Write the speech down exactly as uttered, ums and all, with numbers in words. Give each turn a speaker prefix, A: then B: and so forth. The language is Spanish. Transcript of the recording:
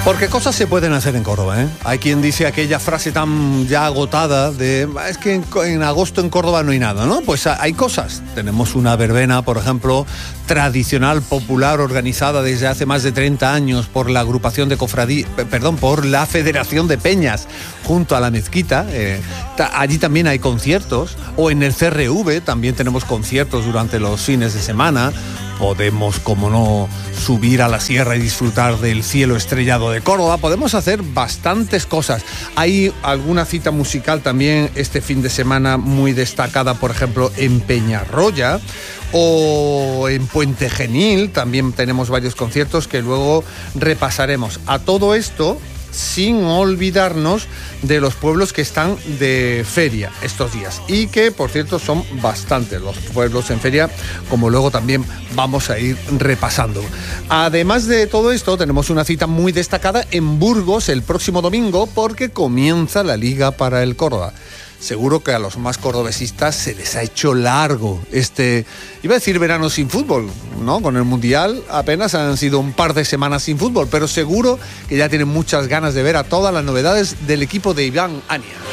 A: Porque cosas se pueden hacer en Córdoba, ¿eh? Hay quien dice aquella frase tan ya agotada de es que en, en agosto en Córdoba no hay nada, ¿no? Pues hay cosas. Tenemos una verbena, por ejemplo, tradicional, popular, organizada desde hace más de treinta años por la agrupación de cofradí, perdón, por la Federación de Peñas junto a la mezquita. Eh, ta, allí también hay conciertos, o en el C R V también tenemos conciertos durante los fines de semana. Podemos, como no, subir a la sierra y disfrutar del cielo estrellado de Córdoba. Podemos hacer bastantes cosas. Hay alguna cita musical también este fin de semana muy destacada, por ejemplo, en Peñarroya o en Puente Genil. También tenemos varios conciertos que luego repasaremos. A todo esto, sin olvidarnos de los pueblos que están de feria estos días y que, por cierto, son bastantes los pueblos en feria, como luego también vamos a ir repasando. Además de todo esto, tenemos una cita muy destacada en Burgos el próximo domingo porque comienza la Liga para el Córdoba. Seguro que a los más cordobesistas se les ha hecho largo este, iba a decir verano sin fútbol, ¿no? Con el Mundial apenas han sido un par de semanas sin fútbol, pero seguro que ya tienen muchas ganas de ver a todas las novedades del equipo de Iván Ania.